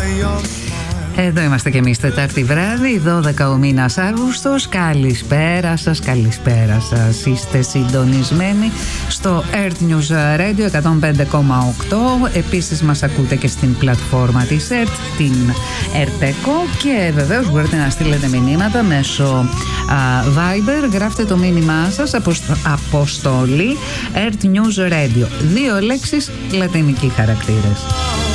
Εδώ είμαστε κι εμείς Τετάρτη βράδυ, 12 ο μήνας Αύγουστος. Καλησπέρα σας, καλησπέρα σας. Είστε συντονισμένοι στο Earth News Radio 105,8. Επίσης μας ακούτε και στην πλατφόρμα της Earth, την Earth-Eco. Και βεβαίως μπορείτε να στείλετε μηνύματα μέσω Viber. Γράφτε το μήνυμά σας, αποστολή Earth News Radio. 2 λέξεις, λατινικοί χαρακτήρες.